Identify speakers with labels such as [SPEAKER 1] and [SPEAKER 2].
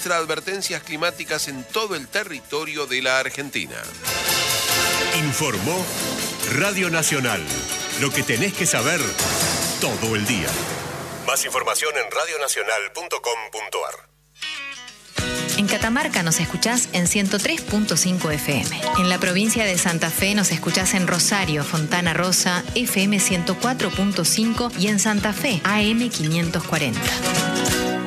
[SPEAKER 1] registra advertencias climáticas en todo el territorio de la Argentina.
[SPEAKER 2] Informó Radio Nacional. Lo que tenés que saber todo el día. Más información en radionacional.com.ar.
[SPEAKER 3] En Catamarca nos escuchás en 103.5 FM. En la provincia de Santa Fe nos escuchás en Rosario, Fontana Rosa, FM 104.5 y en Santa Fe, AM 540.